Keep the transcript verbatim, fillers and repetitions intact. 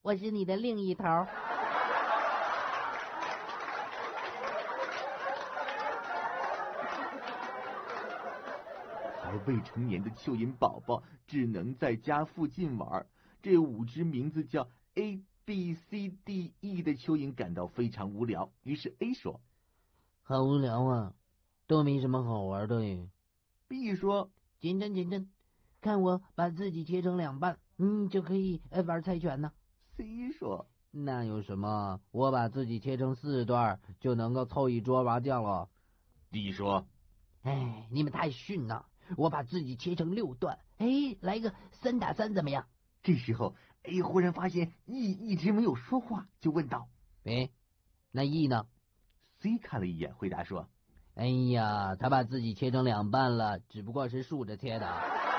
我是你的另一头。 而未成年的蚯蚓宝宝只能在家附近玩。这五只名字叫 A B C D E 的蚯蚓感到非常无聊，于是 A 说： 好无聊啊，都没什么好玩的耶。 B 说： 简单简单，看我把自己切成两半，嗯，就可以呃玩猜拳呢。 C 说： 那有什么，我把自己切成四段就能够凑一桌麻将了。 D 说： 哎，你们太逊了，我把自己切成六段，哎，来个三打三怎么样？ 这时候 A 忽然发现 E 一直没有说话，就问道： 哎，那 E 呢？ C 看了一眼，回答说： 哎呀，他把自己切成两半了，只不过是竖着切的。